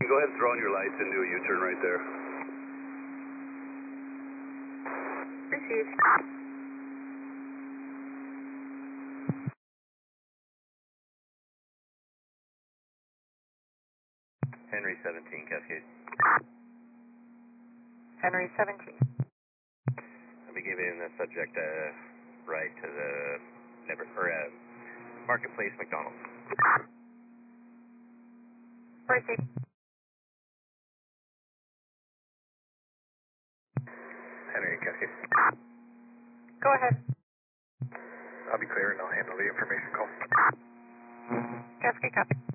go ahead and throw on your lights and do a U-turn right there. Received. Henry 17, Cascade. Henry 17. I'll be giving the subject a ride to the Marketplace McDonald's. Proceed. Henry, Cascade. Go ahead. I'll be clear and I'll handle the information call. Cascade copy.